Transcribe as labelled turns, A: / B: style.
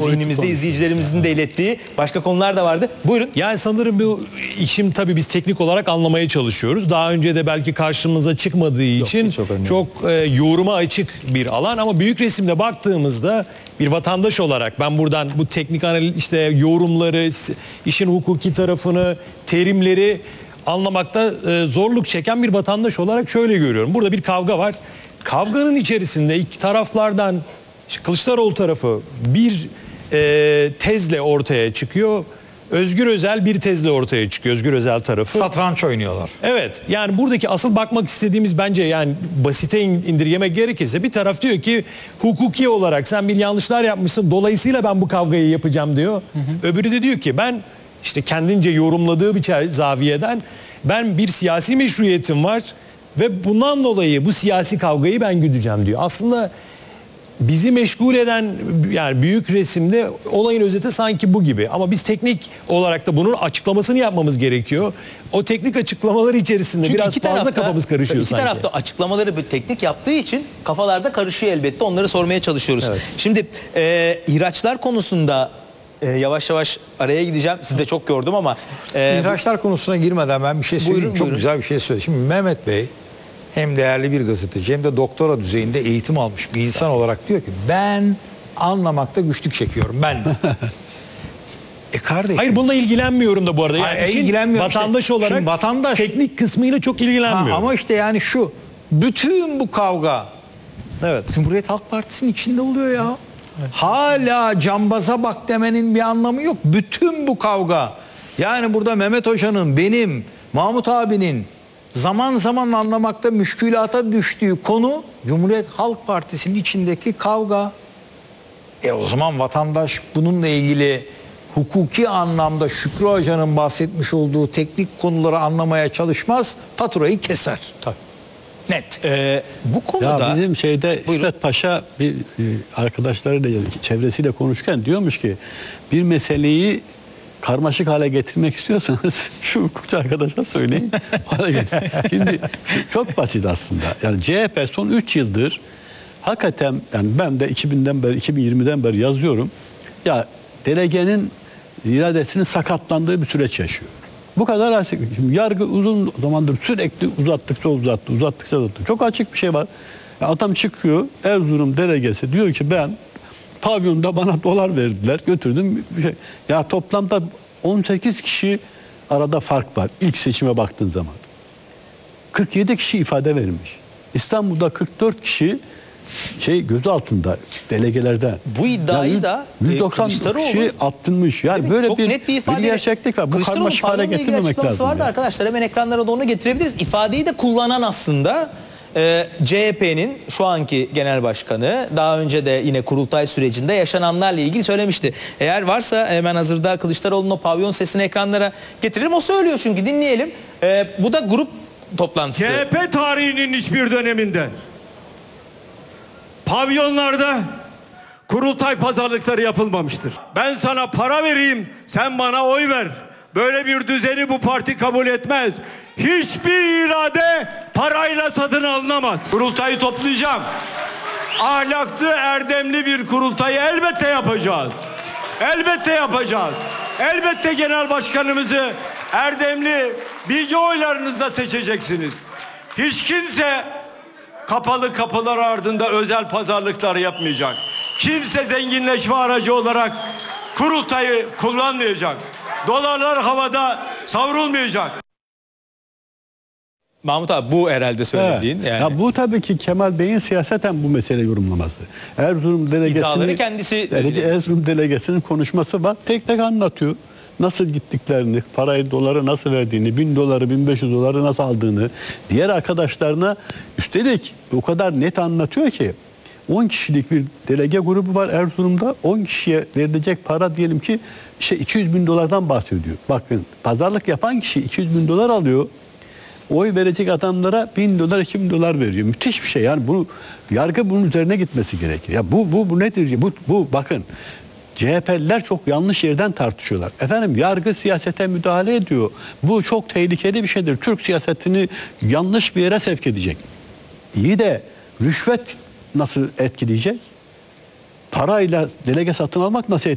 A: zihnimizde izleyicilerimizin de ilettiği başka konular da vardı. Buyurun.
B: Yani sanırım bu işim tabii biz teknik olarak anlamaya çalışıyoruz. Daha önce de belki karşımıza çıkmadığı için çok yoruma açık bir alan ama büyük resimde baktığımızda bir vatandaş olarak ben buradan bu teknik analiz işte yorumları, işin hukuki tarafını, terimleri anlamakta zorluk çeken bir vatandaş olarak şöyle görüyorum. Burada bir kavga var. Kavganın içerisinde iki taraflardan Kılıçdaroğlu tarafı bir tezle ortaya çıkıyor. Özgür Özel bir tezle ortaya çıkıyor. Özgür Özel tarafı.
C: Satranç oynuyorlar.
B: Evet. Yani buradaki asıl bakmak istediğimiz bence yani basite indirgemek gerekirse bir taraf diyor ki hukuki olarak sen bir yanlışlar yapmışsın. Dolayısıyla ben bu kavgayı yapacağım diyor. Öbürü de diyor ki ben işte kendince yorumladığı bir zaviyeden ben bir siyasi meşruiyetim var ve bundan dolayı bu siyasi kavgayı ben güdeceğim diyor. Aslında bizi meşgul eden yani büyük resimde olayın özeti sanki bu gibi. Ama biz teknik olarak da bunun açıklamasını yapmamız gerekiyor. O teknik açıklamalar içerisinde
A: çünkü
B: biraz fazla kafamız karışıyor sanki.
A: İki tarafta açıklamaları bir teknik yaptığı için kafalarda karışıyor elbette. Onları sormaya çalışıyoruz. Evet. Şimdi ihraçlar konusunda yavaş yavaş araya gideceğim. Sizi de çok gördüm ama.
C: İhraçlar konusuna girmeden ben bir şey söyleyeyim. Çok güzel bir şey söyleyeyim. Şimdi Mehmet Bey hem değerli bir gazeteci hem de doktora düzeyinde eğitim almış bir insan olarak diyor ki ben anlamakta güçlük çekiyorum ben de. Kardeşim.
B: Hayır bununla ilgilenmiyorum da bu arada. Yani
C: ilgilenmiyorum.
B: Vatandaş
C: işte,
B: olarak
C: vatandaş
B: teknik kısmıyla çok ilgilenmiyorum.
C: Ama işte yani şu bütün bu kavga Cumhuriyet Halk Partisi'nin içinde oluyor ya. Evet. Hala cambaza bak demenin bir anlamı yok. Bütün bu kavga yani burada Mehmet Hoca'nın benim Mahmut abinin zaman zaman anlamakta müşkülata düştüğü konu Cumhuriyet Halk Partisi'nin içindeki kavga. O zaman vatandaş bununla ilgili hukuki anlamda Şükrü Hoca'nın bahsetmiş olduğu teknik konuları anlamaya çalışmaz, faturayı keser.
B: Tabii.
A: Net. Bu konuda...
D: Ya bizim şeyde İsmet Paşa bir arkadaşlarıyla çevresiyle konuşurken diyormuş ki bir meseleyi karmaşık hale getirmek istiyorsanız şu hukukçu arkadaşa söyleyin. Şimdi çok basit aslında. Yani CHP son 3 yıldır hakikaten yani ben de 2000'den beri 2020'den beri yazıyorum. Ya delegenin iradesinin sakatlandığı bir süreç yaşıyor. Bu kadar açık. Şimdi yargı uzun zamandır sürekli uzattıkça uzattı. Çok açık bir şey var. Adam çıkıyor Erzurum delegesi diyor ki ben pavyonda bana dolar verdiler götürdüm. Ya toplamda 18 kişi arada fark var ilk seçime baktığın zaman. 47 kişi ifade vermiş. İstanbul'da 44 kişi gözaltında delegelerden.
A: Bu iddiayı
D: yani
A: da
D: 190 kişi attırmış. Yani böyle
A: çok net bir ifade.
D: Gerçeklik var. Bu karmaşık hale getirmemek lazım.
A: Vardı arkadaşlar. Hemen ekranlara da onu getirebiliriz. İfadeyi de kullanan aslında CHP'nin şu anki genel başkanı daha önce de yine kurultay sürecinde yaşananlarla ilgili söylemişti. Eğer varsa hemen hazırda Kılıçdaroğlu'nun o pavyon sesini ekranlara getirelim. O söylüyor çünkü dinleyelim. Bu da grup toplantısı.
E: CHP tarihinin hiçbir döneminde pavyonlarda kurultay pazarlıkları yapılmamıştır. Ben sana para vereyim, sen bana oy ver. Böyle bir düzeni bu parti kabul etmez. Hiçbir irade parayla satın alınamaz. Kurultayı toplayacağım. Ahlaklı, erdemli bir kurultayı elbette yapacağız. Elbette yapacağız. Elbette genel başkanımızı erdemli, bilgi oylarınızla seçeceksiniz. Hiç kimse kapalı kapılar ardında özel pazarlıklar yapmayacak. Kimse zenginleşme aracı olarak kurultayı kullanmayacak. Dolarlar havada savrulmayacak.
A: Mahmut abi bu herhalde söylediğin.
D: Evet.
A: Yani.
D: Ya bu tabii ki Kemal Bey'in siyaseten bu mesele yorumlaması. Erzurum delegesinin konuşması var. Tek tek anlatıyor. Nasıl gittiklerini, parayı dolara nasıl verdiğini, 1000 doları, 1500 doları nasıl aldığını, diğer arkadaşlarına üstelik o kadar net anlatıyor ki 10 kişilik bir delege grubu var Erzurum'da. 10 kişiye verilecek para diyelim ki 200 bin dolardan bahsediyor. Bakın pazarlık yapan kişi 200 bin dolar alıyor. Oy verecek adamlara 1000 dolar, 2000 dolar veriyor. Müthiş bir şey. Yani bunu yargı bunun üzerine gitmesi gerekir. Ya bu nedir? Bu bakın. CHP'liler çok yanlış yerden tartışıyorlar. Efendim yargı siyasete müdahale ediyor. Bu çok tehlikeli bir şeydir. Türk siyasetini yanlış bir yere sevk edecek. İyi de rüşvet nasıl etkileyecek? Parayla delege satın almak nasıl